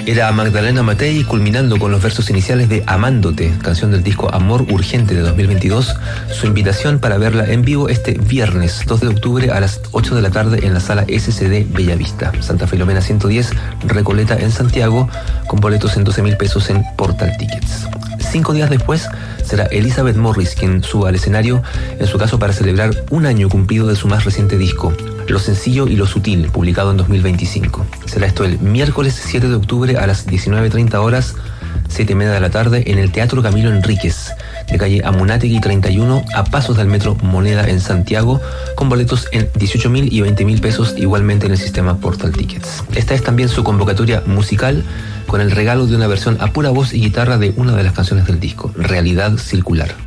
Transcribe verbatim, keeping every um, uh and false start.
Era Magdalena Matei culminando con los versos iniciales de Amándote, canción del disco Amor Urgente de dos mil veintidós, su invitación para verla en vivo este viernes dos de octubre a las ocho de la tarde en la sala S C D Bellavista, Santa Filomena ciento diez, Recoleta en Santiago, con boletos en doce mil pesos en Portal Tickets. Cinco días después será Elizabeth Morris quien suba al escenario, en su caso para celebrar un año cumplido de su más reciente disco, Lo Sencillo y Lo Sutil, publicado en dos mil veinticinco. Será esto el miércoles siete de octubre a las diecinueve treinta horas, siete y media de la tarde, en el Teatro Camilo Enríquez, de calle Amunátegui treinta y uno, a pasos del metro Moneda en Santiago, con boletos en dieciocho mil y veinte mil pesos, igualmente en el sistema Portal Tickets. Esta es también su convocatoria musical, con el regalo de una versión a pura voz y guitarra de una de las canciones del disco, Realidad Circular.